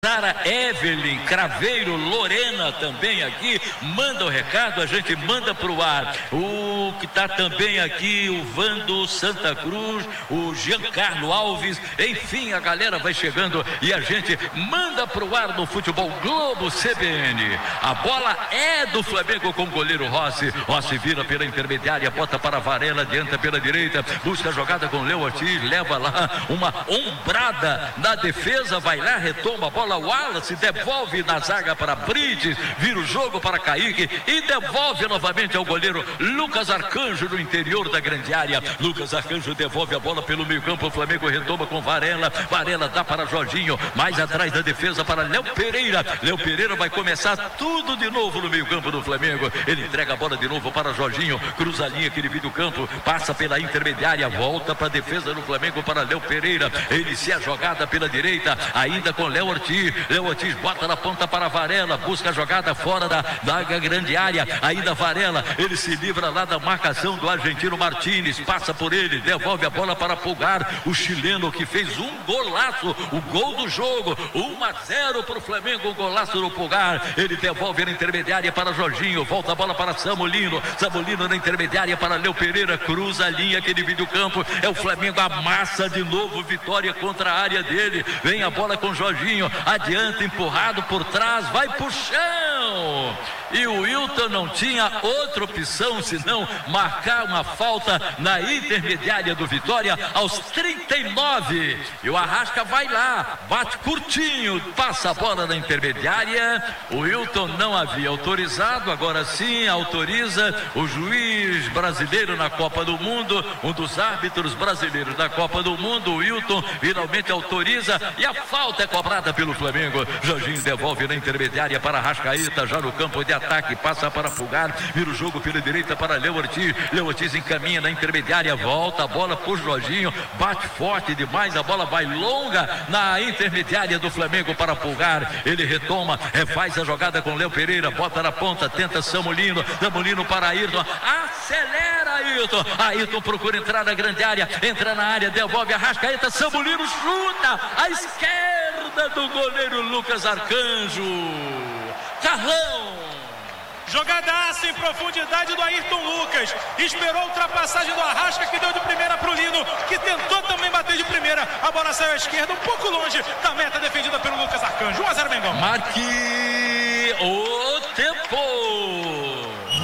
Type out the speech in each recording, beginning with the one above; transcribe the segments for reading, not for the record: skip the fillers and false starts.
Sara Evelyn Craveiro, Lorena também aqui, manda o recado, a gente manda pro ar. O que tá também aqui, o Vando Santa Cruz, o Giancarlo Alves, enfim, a galera vai chegando e a gente manda pro ar no Futebol Globo CBN. A bola é do Flamengo com o goleiro Rossi. Rossi vira pela intermediária, bota para Varela, adianta pela direita, busca a jogada com Léo Ortiz, leva lá uma ombrada na defesa, vai lá, retoma a bola. Wallace devolve na zaga para Brites, vira o jogo para Kaique e devolve novamente ao goleiro Lucas Arcanjo no interior da grande área. Lucas Arcanjo devolve a bola pelo meio campo, o Flamengo retoma com Varela, Varela dá para Jorginho, mais atrás da defesa para Léo Pereira. Léo Pereira vai começar tudo de novo no meio campo do Flamengo, ele entrega a bola de novo para Jorginho, cruza a linha que divide o campo, passa pela intermediária, volta para a defesa do Flamengo para Léo Pereira, inicia a jogada pela direita, ainda com Léo Ortiz. Léo Ortiz bota na ponta para Varela, busca a jogada fora da grande área, ainda Varela, ele se livra lá da marcação do argentino Martínez, passa por ele, devolve a bola para Pulgar, o chileno que fez um golaço, o gol do jogo, 1-0 para o Flamengo, um golaço do Pulgar, ele devolve na intermediária para Jorginho, volta a bola para Samulino, Samulino na intermediária para Léo Pereira, cruza a linha que divide o campo, é o Flamengo, amassa de novo, vitória contra a área dele, vem a bola com Jorginho, adianta, empurrado por trás, vai pro chão, e o Wilton não tinha outra opção senão marcar uma falta na intermediária do Vitória aos 39, e o Arrasca vai lá, bate curtinho, passa a bola na intermediária, o Wilton não havia autorizado, agora sim autoriza o juiz brasileiro na Copa do Mundo, um dos árbitros brasileiros da Copa do Mundo, o Wilton finalmente autoriza e a falta é cobrada pelo Flamengo. Jorginho devolve na intermediária para Arrascaeta, já no campo de ataque, passa para Pulgar, vira o jogo pela direita para Léo Ortiz, Léo Ortiz encaminha na intermediária, volta a bola por Jorginho, bate forte demais, a bola vai longa na intermediária do Flamengo para Pulgar, ele retoma, refaz a jogada com Léo Pereira, bota na ponta, tenta Samulino, Samulino para Ayrton, acelera Ayrton, Ayrton procura entrar na grande área, entra na área, devolve Arrascaeta, Samulino chuta à esquerda do goleiro Lucas Arcanjo. Carlão, jogadaça em profundidade do Ayrton Lucas, esperou a ultrapassagem do Arrasca, que deu de primeira para o Lino, que tentou também bater de primeira, a bola saiu à esquerda, um pouco longe da meta defendida pelo Lucas Arcanjo. 1-0 Mengão. Marque o tempo.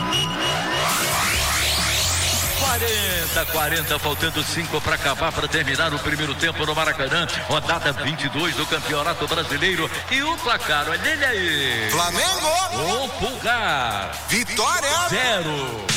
40, faltando 5 para acabar, para terminar o primeiro tempo no Maracanã, rodada 22 do Campeonato Brasileiro, e o placar, olha ele aí, Flamengo 1, Pulgar Vitória 0.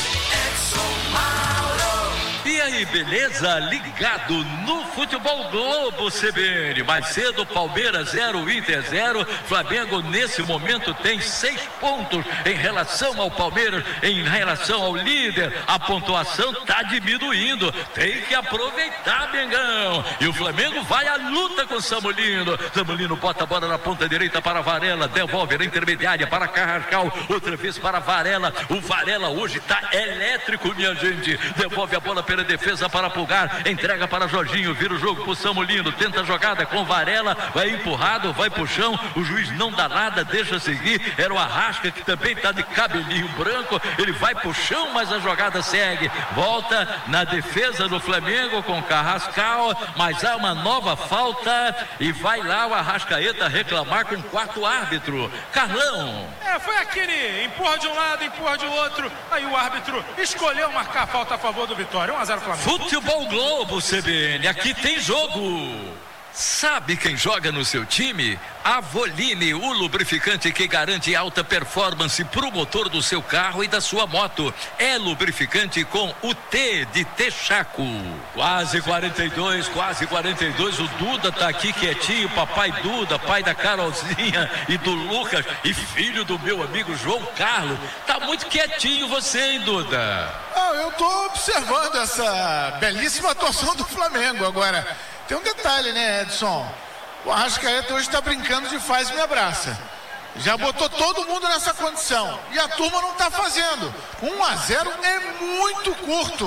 E aí, beleza? Ligado no Futebol Globo CBN. Mais cedo, Palmeiras 0, Inter 0. Flamengo nesse momento tem 6 pontos em relação ao Palmeiras, em relação ao líder. A pontuação tá diminuindo. Tem que aproveitar, Mengão. E o Flamengo vai à luta com o Samulino. Samulino bota a bola na ponta direita para Varela, devolve na intermediária para Carrascal, outra vez para Varela. O Varela hoje tá elétrico, minha gente. Devolve a bola pela defesa para Pulgar, entrega para Jorginho, vira o jogo pro Samulino, tenta a jogada com Varela, vai empurrado, vai pro chão, o juiz não dá nada, deixa seguir, era o Arrasca que também tá de cabelinho branco, ele vai pro chão, mas a jogada segue, volta na defesa do Flamengo com Carrascal, mas há uma nova falta e vai lá o Arrascaeta reclamar com o quarto árbitro. Carlão. Foi aquele empurra de um lado, empurra de outro, aí o árbitro escolheu marcar a falta a favor do Vitória. 1-0 Flamengo. Futebol Globo CBN, aqui tem jogo. Sabe quem joga no seu time? Avoline, o lubrificante que garante alta performance para o motor do seu carro e da sua moto. É lubrificante com o T de Texaco. Quase 42, o Duda tá aqui quietinho, papai Duda, pai da Carolzinha e do Lucas e filho do meu amigo João Carlos. Tá muito quietinho você, hein, Duda? Eu tô observando essa belíssima atuação do Flamengo agora. Tem um detalhe, né, Edson? O Arrascaeta hoje está brincando de faz e me abraça. Já botou todo mundo nessa condição. E a turma não está fazendo. 1-0 é muito curto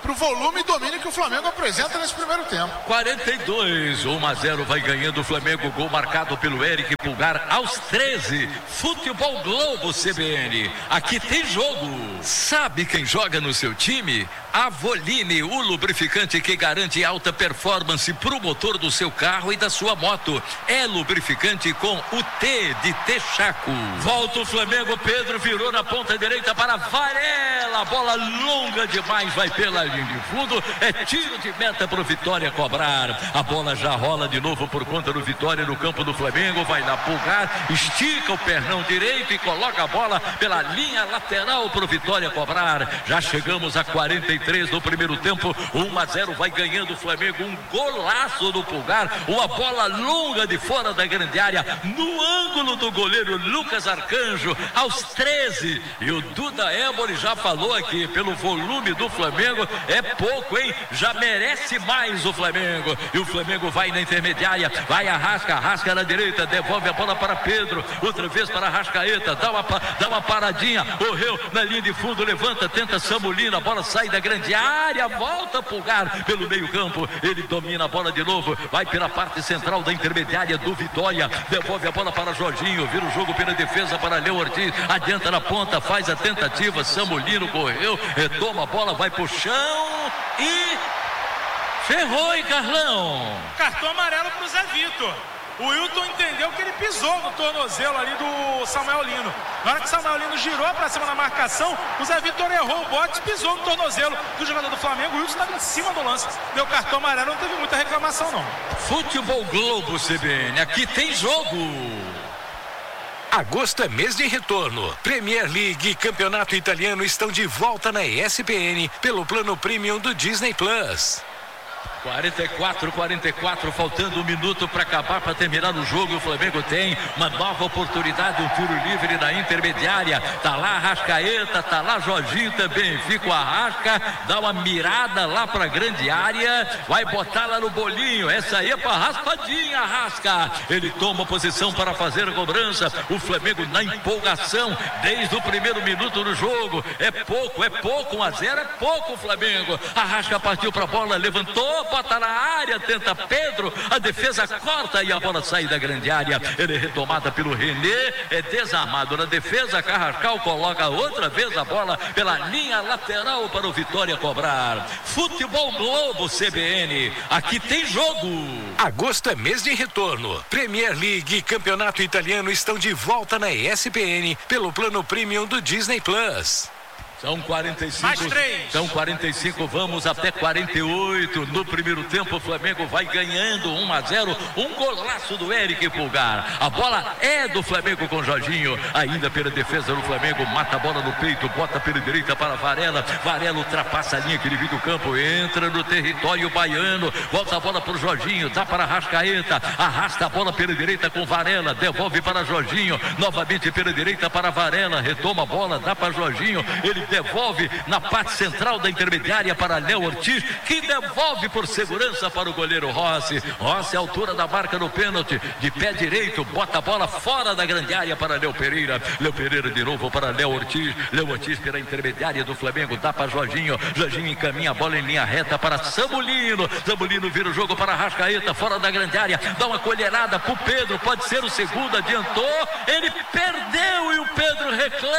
pro volume e domínio que o Flamengo apresenta nesse primeiro tempo. 42, 1-0 vai ganhando o Flamengo, gol marcado pelo Eric Pulgar aos 13. Futebol Globo CBN, aqui tem jogo. Sabe quem joga no seu time? Avoline, o lubrificante que garante alta performance pro motor do seu carro e da sua moto. É lubrificante com o T de Texaco. Volta o Flamengo, Pedro virou na ponta direita para Varela, bola longa demais, vai pela linha de fundo, é tiro de meta pro Vitória cobrar. A bola já rola de novo por conta do Vitória no campo do Flamengo, vai lá Pulgar, estica o pernão direito e coloca a bola pela linha lateral pro Vitória cobrar. Já chegamos a 43 no primeiro tempo, 1-0 vai ganhando o Flamengo, um golaço do Pulgar, uma bola longa de fora da grande área, no ângulo do goleiro Lucas Arcanjo, aos 13, e o Duda Éboli já falou aqui, pelo volume do Flamengo, é pouco, hein? Já merece mais o Flamengo, e o Flamengo vai na intermediária, vai Arrasca na direita, devolve a bola para Pedro, outra vez para Arrascaeta, dá uma paradinha, correu na linha de fundo, levanta, tenta Samulino, a bola sai da grande área, volta Pulgar pelo meio campo, ele domina a bola de novo, vai pela parte central da intermediária do Vitória, devolve a bola para Jorginho, vira o jogo pela defesa para Léo Ortiz, adianta na ponta, faz a tentativa, Samulino correu, retoma a bola, vai pro chão e ferrou, hein, Carlão? Cartão amarelo pro Zé Vitor. O Wilton entendeu que ele pisou no tornozelo ali do Samuel Lino. Na hora que o Samuel Lino girou para cima na marcação, o Zé Vitor errou o bote, pisou no tornozelo do jogador do Flamengo. O Wilton estava em cima do lance. Deu cartão amarelo, não teve muita reclamação, não. Futebol Globo CBN, aqui tem jogo. Agosto é mês de retorno. Premier League e Campeonato Italiano estão de volta na ESPN pelo plano Premium do Disney Plus. 44, faltando um minuto para acabar, para terminar o jogo. O Flamengo tem uma nova oportunidade, um tiro livre na intermediária. Tá lá Arrascaeta, tá lá Jorginho também. Fica o Arrasca, dá uma mirada lá para a grande área, vai botar lá no bolinho. Essa aí é para raspadinha, Arrasca. Ele toma posição para fazer a cobrança. O Flamengo na empolgação desde o primeiro minuto do jogo. É pouco, 1-0 é pouco o Flamengo. Arrasca partiu para a bola, levantou, bota na área, tenta Pedro, a defesa corta e a bola sai da grande área. Ele é retomada pelo René, é desarmado na defesa, Carrascal coloca outra vez a bola pela linha lateral para o Vitória cobrar. Futebol Globo CBN, aqui tem jogo. Agosto é mês de retorno. Premier League e Campeonato Italiano estão de volta na ESPN pelo plano Premium do Disney Plus. São 45, mais 3. São 45, vamos até 48. No primeiro tempo o Flamengo vai ganhando 1-0, um golaço do Eric Pulgar. A bola é do Flamengo com Jorginho, ainda pela defesa do Flamengo, mata a bola no peito, bota pela direita para Varela. Varela ultrapassa a linha que divide o campo, entra no território baiano, volta a bola para o Jorginho, dá para Arrascaeta, arrasta a bola pela direita com Varela, devolve para Jorginho, novamente pela direita para Varela, retoma a bola, dá para Jorginho, ele devolve na parte central da intermediária para Léo Ortiz, que devolve por segurança para o goleiro Rossi. Rossi, altura da marca no pênalti, de pé direito, bota a bola fora da grande área para Léo Pereira. Léo Pereira de novo para Léo Ortiz. Léo Ortiz pela intermediária do Flamengo, dá para Jorginho. Jorginho encaminha a bola em linha reta para Samulino. Samulino vira o jogo para Arrascaeta, fora da grande área, dá uma colherada para o Pedro, pode ser o segundo, adiantou, ele perdeu e o Pedro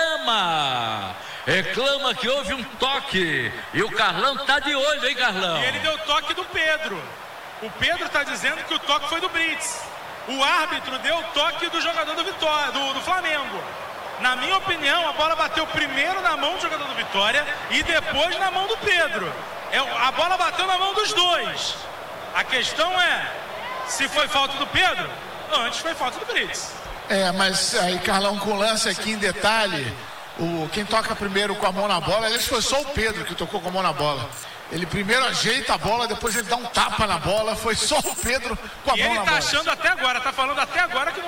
reclama que houve um toque e o Carlão tá de olho, hein, Carlão? E ele deu toque do Pedro. O Pedro tá dizendo que o toque foi do Brits. O árbitro deu o toque do jogador do Vitória, do Flamengo. Na minha opinião, a bola bateu primeiro na mão do jogador do Vitória e depois na mão do Pedro. A bola bateu na mão dos dois. A questão é, se foi falta do Pedro, antes foi falta do Brits. Mas aí, Carlão, com o lance aqui em detalhe, quem toca primeiro com a mão na bola, aliás, foi só o Pedro que tocou com a mão na bola. Ele primeiro ajeita a bola, depois ele dá um tapa na bola, foi só o Pedro com a mão na bola. E ele tá achando até agora, tá falando até agora que não foi ele que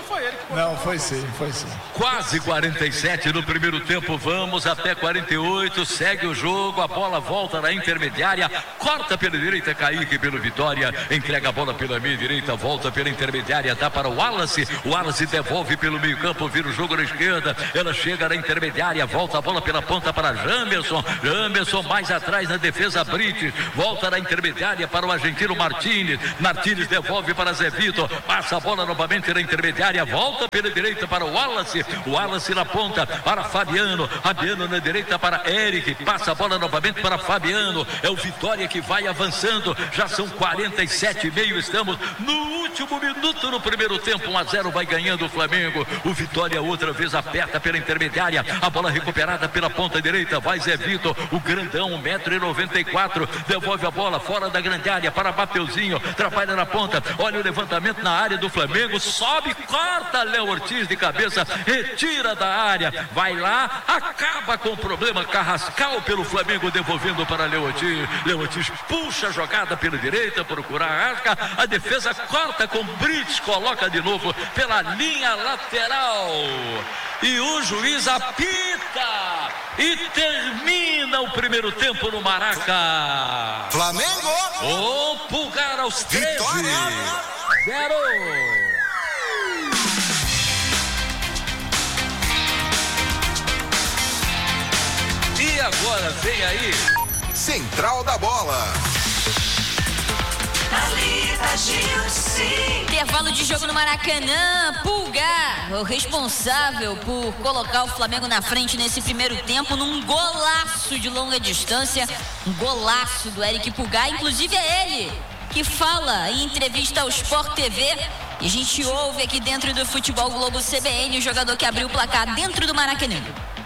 Não, foi sim. Quase 47 no primeiro tempo, vamos até 48, segue o jogo, a bola volta na intermediária, corta pela direita, Kaique pelo Vitória, entrega a bola pela meia direita, volta pela intermediária, dá para o Wallace devolve pelo meio campo, vira o jogo na esquerda, ela chega na intermediária, volta a bola pela ponta para Jamerson mais atrás na defesa, Brites, volta na intermediária para o argentino Martínez devolve para Zé Vitor, passa a bola novamente na intermediária, volta pela direita para o Wallace na ponta para Fabiano na direita para Eric, passa a bola novamente para Fabiano, é o Vitória que vai avançando, já são 47,5, estamos no último minuto no primeiro tempo, 1-0 vai ganhando o Flamengo, o Vitória outra vez aperta pela intermediária, a bola recuperada pela ponta direita, vai Zé Vitor, o grandão, 1,94 m, devolve a bola fora da grande área para Mateuzinho, trabalha na ponta, olha o levantamento na área do Flamengo, sobe, corta Léo Ortiz de cabeça, retira da área, vai lá, acaba com o problema, Carrascal pelo Flamengo, devolvendo para Léo Ortiz puxa a jogada pela direita, procura a Arrasca, a defesa corta com Brits, coloca de novo pela linha lateral, e o juiz apita e termina o primeiro tempo no Maraca. Flamengo! O Pulgar aos 13, Vitória! 0. E agora vem aí Central da Bola. Intervalo de jogo no Maracanã. Pulgar, o responsável por colocar o Flamengo na frente nesse primeiro tempo, num golaço de longa distância, um golaço do Eric Pulgar, inclusive é ele que fala em entrevista ao Sport TV, e a gente ouve aqui dentro do Futebol Globo CBN o jogador que abriu o placar dentro do Maracanã.